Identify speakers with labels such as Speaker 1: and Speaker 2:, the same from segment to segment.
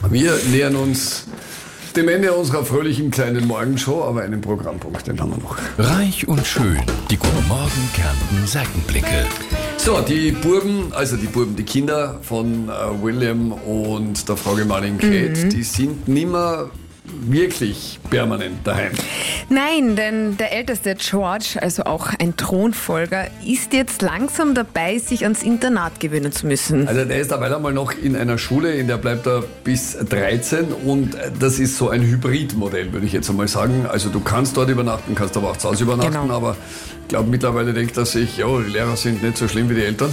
Speaker 1: Wir nähern uns dem Ende unserer fröhlichen kleinen Morgenshow, aber einen Programmpunkt, den haben wir noch.
Speaker 2: Reich und schön, die Guten Morgen Kärnten Seitenblicke.
Speaker 1: So, die Buben, die Kinder von William und der Frau Gemahlin Kate, die sind nimmer wirklich permanent daheim.
Speaker 3: Nein, denn der älteste George, also auch ein Thronfolger, ist jetzt langsam dabei, sich ans Internat gewöhnen zu müssen.
Speaker 1: Also der ist dabei einmal noch in einer Schule, in der bleibt er bis 13 und das ist so ein Hybridmodell, würde ich jetzt einmal sagen. Also du kannst dort übernachten, kannst aber auch zu Hause übernachten,
Speaker 3: Genau.
Speaker 1: aber ich glaube mittlerweile denkt er sich, ja, die Lehrer sind nicht so schlimm wie die Eltern.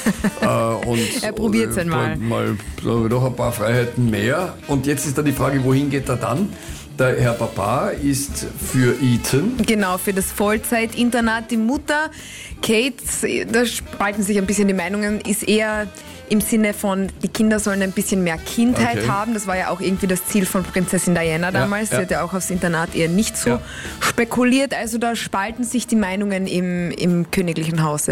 Speaker 1: Und
Speaker 3: Er probiert's einmal.
Speaker 1: Mal doch ein paar Freiheiten mehr. Und jetzt ist dann die Frage, wohin geht er dann? Der Herr Papa ist für Eton.
Speaker 3: Genau, für das Vollzeit-Internat. Die Mutter, Kate, da spalten sich ein bisschen die Meinungen, ist eher im Sinne von, die Kinder sollen ein bisschen mehr Kindheit haben. Das war ja auch irgendwie das Ziel von Prinzessin Diana damals. Sie hat ja auch aufs Internat eher nicht so spekuliert. Also da spalten sich die Meinungen im königlichen Hause.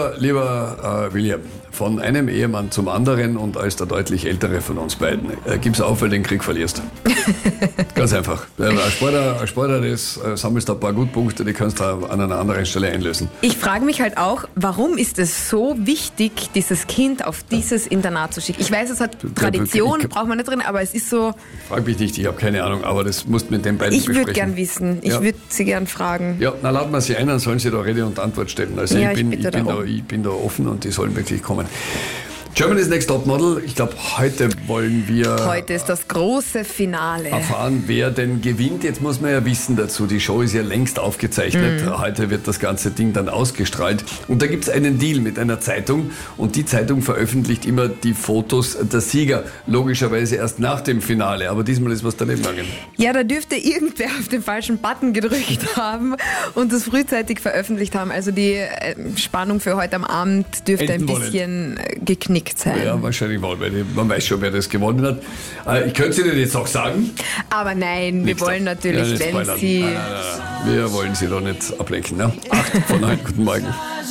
Speaker 1: Lieber William, von einem Ehemann zum anderen und als der deutlich ältere von uns beiden, gib's auf, weil den Krieg verlierst. Ganz einfach. Als Sportler sammelst du ein paar Gutpunkte, die kannst du an einer anderen Stelle einlösen.
Speaker 3: Ich frage mich halt auch, warum ist es so wichtig, dieses Kind auf dieses Internat zu schicken? Ich weiß, es hat Tradition, braucht man nicht drin, aber es ist so...
Speaker 1: Frag mich nicht, ich habe keine Ahnung, aber das musst du mit den beiden
Speaker 3: Ich
Speaker 1: besprechen.
Speaker 3: würde gern wissen, ich würde sie gern fragen.
Speaker 1: Ja, na laden wir sie ein, dann sollen sie da Rede und Antwort stellen. Also
Speaker 3: Ja,
Speaker 1: ich bin da offen und die sollen wirklich kommen. Germany's Next Topmodel, ich glaube, heute wollen wir
Speaker 3: Heute ist das große Finale.
Speaker 1: erfahren, wer denn gewinnt. Jetzt muss man ja wissen dazu, die Show ist ja längst aufgezeichnet. Heute wird das ganze Ding dann ausgestrahlt. Und da gibt es einen Deal mit einer Zeitung und die Zeitung veröffentlicht immer die Fotos der Sieger. Logischerweise erst nach dem Finale, aber diesmal ist was daneben gegangen.
Speaker 3: Ja, da dürfte irgendwer auf den falschen Button gedrückt haben und das frühzeitig veröffentlicht haben. Also die Spannung für heute am Abend dürfte
Speaker 1: Enden
Speaker 3: ein bisschen geknickt sein.
Speaker 1: Ja, wahrscheinlich wohl, weil man weiß schon, wer das gewonnen hat. Ich könnte es Ihnen jetzt auch sagen.
Speaker 3: Aber nein, wir
Speaker 1: Nichts
Speaker 3: wollen
Speaker 1: da.
Speaker 3: natürlich,
Speaker 1: Ja, nicht
Speaker 3: wenn
Speaker 1: spoilern.
Speaker 3: Sie...
Speaker 1: Nein. Wir wollen Sie doch nicht ablenken. Ne? 8 von 9, guten Morgen.